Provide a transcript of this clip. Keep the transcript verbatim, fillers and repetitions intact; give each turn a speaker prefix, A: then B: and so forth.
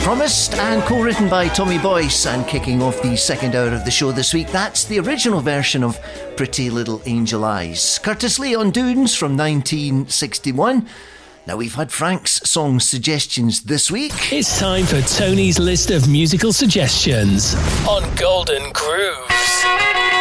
A: promised, and co-written by Tommy Boyce, and kicking off the second hour of the show this week, that's the original version of Pretty Little Angel Eyes. Curtis Lee on Dunes from nineteen sixty-one. Now, we've had Frank's song suggestions this week.
B: It's time for Tony's list of musical suggestions on Golden Grooves.